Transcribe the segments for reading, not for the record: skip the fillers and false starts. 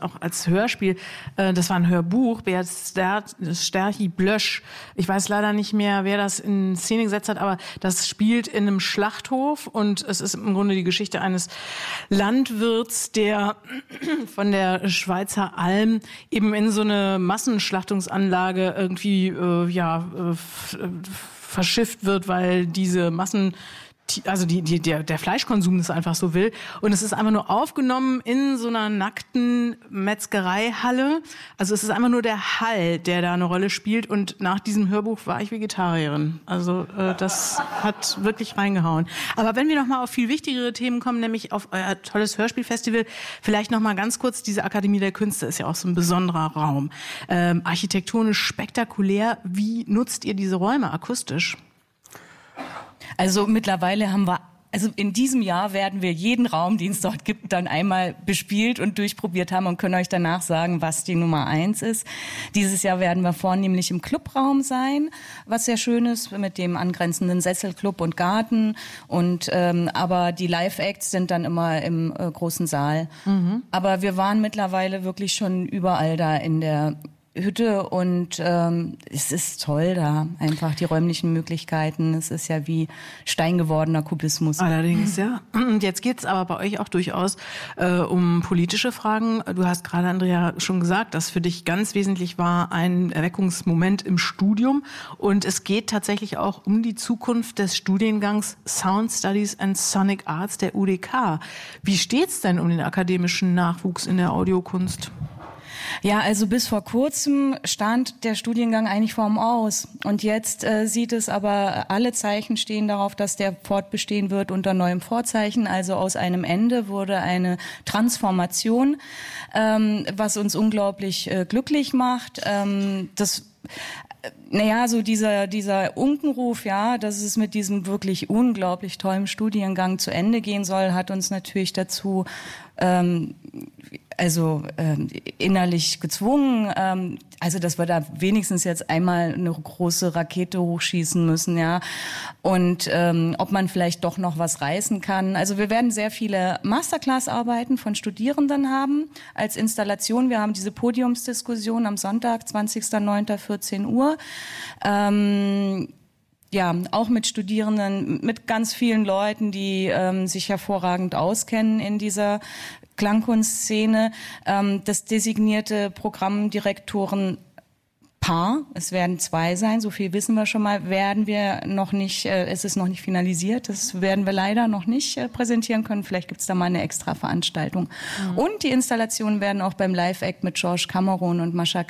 auch als Hörspiel. Das war ein Hörbuch, Beat Sterchi Blösch. Ich weiß leider nicht mehr, wer das in Szene gesetzt hat, aber das spielt in einem Schlachthof und es ist im Grunde die Geschichte eines Landwirts, der von der Schweizer Alm eben in so eine Massenschlachtungsanlage irgendwie verschifft wird, weil diese der Fleischkonsum das einfach so will. Und es ist einfach nur aufgenommen in so einer nackten Metzgereihalle. Also es ist einfach nur der Hall, der da eine Rolle spielt. Und nach diesem Hörbuch war ich Vegetarierin. Also das hat wirklich reingehauen. Aber wenn wir noch mal auf viel wichtigere Themen kommen, nämlich auf euer tolles Hörspielfestival, vielleicht noch mal ganz kurz, diese Akademie der Künste ist ja auch so ein besonderer Raum. Architektonisch spektakulär. Wie nutzt ihr diese Räume akustisch? Also mittlerweile in diesem Jahr werden wir jeden Raum, den es dort gibt, dann einmal bespielt und durchprobiert haben und können euch danach sagen, was die Nummer 1 ist. Dieses Jahr werden wir vornehmlich im Clubraum sein, was sehr schön ist, mit dem angrenzenden Sesselclub und Garten. Aber die Live-Acts sind dann immer im großen Saal. Mhm. Aber wir waren mittlerweile wirklich schon überall da in der Hütte und es ist toll da, einfach die räumlichen Möglichkeiten. Es ist ja wie steingewordener Kubismus. Allerdings, ja. Und jetzt geht's aber bei euch auch durchaus um politische Fragen. Du hast gerade, Andrea, schon gesagt, dass für dich ganz wesentlich war ein Erweckungsmoment im Studium. Und es geht tatsächlich auch um die Zukunft des Studiengangs Sound Studies and Sonic Arts der UDK. Wie steht's denn um den akademischen Nachwuchs in der Audiokunst? Ja, also bis vor kurzem stand der Studiengang eigentlich vorm Aus. Und jetzt sieht es aber, alle Zeichen stehen darauf, dass der fortbestehen wird unter neuem Vorzeichen. Also aus einem Ende wurde eine Transformation, was uns unglaublich glücklich macht. So dieser Unkenruf, ja, dass es mit diesem wirklich unglaublich tollen Studiengang zu Ende gehen soll, hat uns natürlich dazu innerlich gezwungen, dass wir da wenigstens jetzt einmal eine große Rakete hochschießen müssen, ja. Und ob man vielleicht doch noch was reißen kann. Also wir werden sehr viele Masterclass-Arbeiten von Studierenden haben als Installation. Wir haben diese Podiumsdiskussion am Sonntag, 20.09., 14 Uhr. Auch mit Studierenden, mit ganz vielen Leuten, die sich hervorragend auskennen in dieser Klangkunstszene. Das designierte Programmdirektorenpaar, es werden 2 sein, so viel wissen wir schon mal, werden wir noch nicht, es ist noch nicht finalisiert, das werden wir leider noch nicht präsentieren können. Vielleicht gibt es da mal eine extra Veranstaltung. Mhm. Und die Installationen werden auch beim Live-Act mit George Cameron und Mascha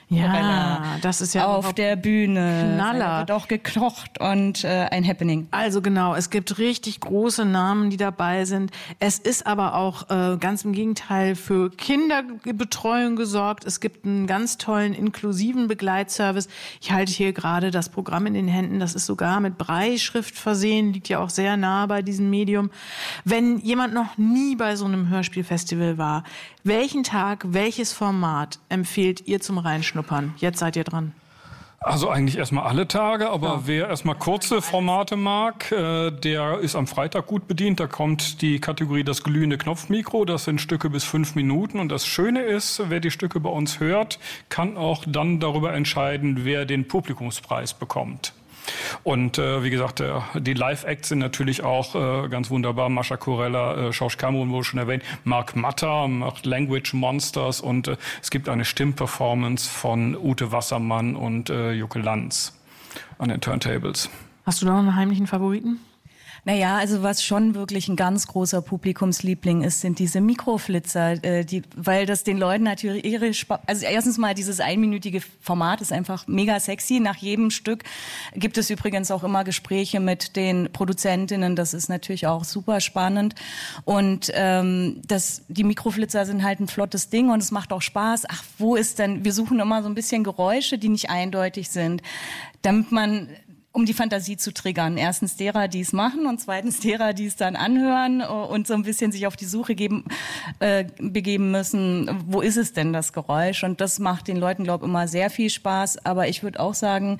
das ist ja auf der Bühne. Knaller. Wird auch gekocht und ein Happening. Also genau, es gibt richtig große Namen, die dabei sind. Es ist aber auch ganz im Gegenteil für Kinderbetreuung gesorgt. Es gibt einen ganz tollen inklusiven Begleitservice. Ich halte hier gerade das Programm in den Händen. Das ist sogar mit Brailleschrift versehen, liegt ja auch sehr nah bei diesem Medium. Wenn jemand noch nie bei so einem Hörspielfestival war, welchen Tag, welches Format empfehlt ihr zum Reinschnuppern? Jetzt seid ihr dran. Also eigentlich erstmal alle Tage, aber wer erstmal kurze Formate mag, der ist am Freitag gut bedient. Da kommt die Kategorie das glühende Knopfmikro. Das sind Stücke bis 5 Minuten. Und das Schöne ist, wer die Stücke bei uns hört, kann auch dann darüber entscheiden, wer den Publikumspreis bekommt. Und wie gesagt, die Live-Acts sind natürlich auch ganz wunderbar. Mascha Kurella, George Cameron wurde schon erwähnt, Mark Matter macht Language Monsters und es gibt eine Stimmperformance von Ute Wassermann und Jucke Lanz an den Turntables. Hast du da noch einen heimlichen Favoriten? Naja, also was schon wirklich ein ganz großer Publikumsliebling ist, sind diese Mikroflitzer, weil das den Leuten natürlich also erstens mal dieses einminütige Format ist einfach mega sexy. Nach jedem Stück gibt es übrigens auch immer Gespräche mit den Produzentinnen. Das ist natürlich auch super spannend. Und die Mikroflitzer sind halt ein flottes Ding und es macht auch Spaß. Wir suchen immer so ein bisschen Geräusche, die nicht eindeutig sind, damit man, um die Fantasie zu triggern. Erstens derer, die es machen und zweitens derer, die es dann anhören und so ein bisschen sich auf die Suche begeben müssen. Wo ist es denn, das Geräusch? Und das macht den Leuten, glaube ich, immer sehr viel Spaß. Aber ich würde auch sagen,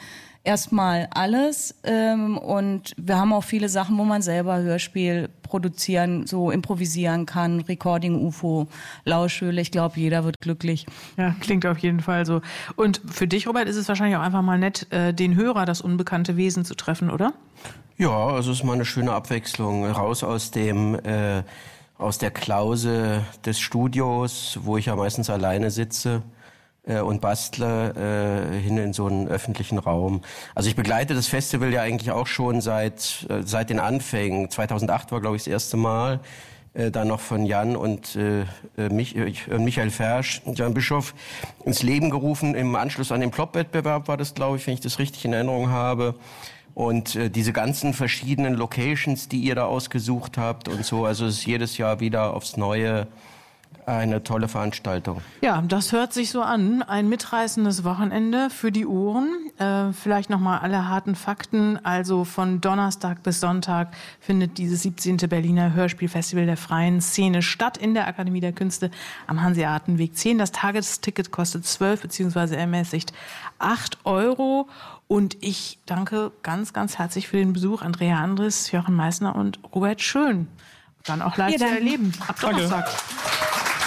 erstmal alles und wir haben auch viele Sachen, wo man selber Hörspiel produzieren, so improvisieren kann, Recording UFO, Lauschhöhle, ich glaube, jeder wird glücklich. Ja, klingt auf jeden Fall so. Und für dich, Robert, ist es wahrscheinlich auch einfach mal nett, den Hörer, das unbekannte Wesen zu treffen, oder? Ja, also es ist mal eine schöne Abwechslung, raus aus der Klause des Studios, wo ich ja meistens alleine sitze und bastle, hin in so einen öffentlichen Raum. Also ich begleite das Festival ja eigentlich auch schon seit den Anfängen. 2008 war, glaube ich, das erste Mal. Dann noch von Jan und Michael Fersch und Jan Bischof ins Leben gerufen. Im Anschluss an den Plop-Wettbewerb war das, glaube ich, wenn ich das richtig in Erinnerung habe. Und diese ganzen verschiedenen Locations, die ihr da ausgesucht habt und so, also es ist jedes Jahr wieder aufs Neue eine tolle Veranstaltung. Ja, das hört sich so an. Ein mitreißendes Wochenende für die Ohren. Vielleicht nochmal alle harten Fakten. Also von Donnerstag bis Sonntag findet dieses 17. Berliner Hörspielfestival der freien Szene statt in der Akademie der Künste am Hanseatenweg 10. Das Tagesticket kostet 12 bzw. ermäßigt 8 €. Und ich danke ganz, ganz herzlich für den Besuch. Andrea Andres, Jochen Meissner und Robert Schön. Dann auch live zu erleben. Ab Donnerstag.